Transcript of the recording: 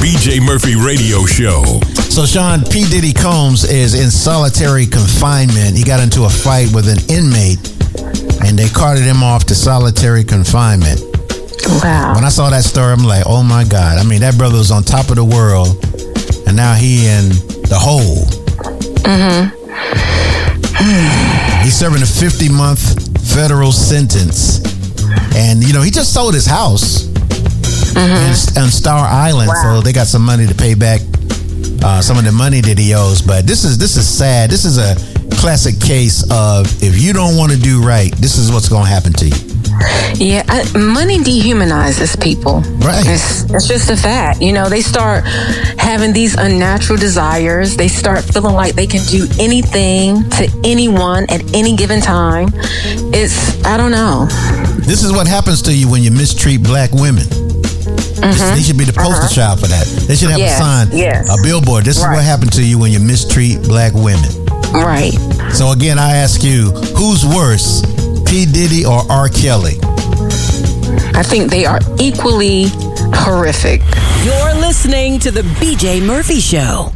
BJ Murphy Radio Show. So, Sean, P. Diddy Combs is in solitary confinement. He got into a fight with an inmate, and they carted him off to solitary confinement. Wow. When I saw that story, I'm like, oh my God. I mean, that brother was on top of the world, and now he in the hole. He's serving a 50-month federal sentence. And, you know, he just sold his house on Star Island. Wow. So they got some money to pay back some of the money that he owes. But this is sad. This is a classic case of if you don't want to do right, this is what's going to happen to you. Yeah, money dehumanizes people. Right. It's just a fact. You know, they start having these unnatural desires. They start feeling like they can do anything to anyone at any given time. I don't know. This is what happens to you when you mistreat black women. They should be the poster child for that. They should have a sign, a billboard. This is what happened to you when you mistreat black women. Right. So again, I ask you, who's worse, P. Diddy or R. Kelly? I think they are equally horrific. You're listening to the BJ Murphy Show.